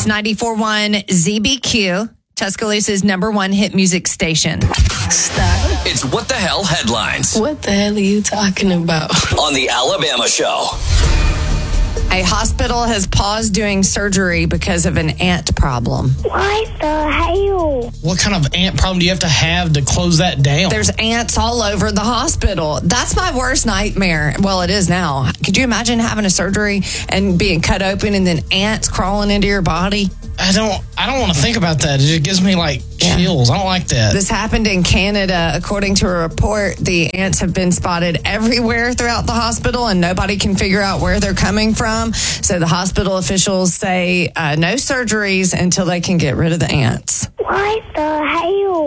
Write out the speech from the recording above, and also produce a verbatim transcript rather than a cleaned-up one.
It's ninety-four point one Z B Q, Tuscaloosa's number one hit music station. Stop. It's What the Hell Headlines What the hell are you talking about? on The Alabama Show. A hospital has paused doing surgery because of an ant problem. What the hell? What kind of ant problem do you have to have to close that down? There's ants all over the hospital. That's my worst nightmare. Well, it is now. Could you imagine having a surgery and being cut open and then ants crawling into your body? I don't I don't want to think about that. It just gives me like chills. I don't like that. This happened in Canada. According to a report, the ants have been spotted everywhere throughout the hospital and nobody can figure out where they're coming from. So the hospital officials say uh, no surgeries until they can get rid of the ants. What the hell?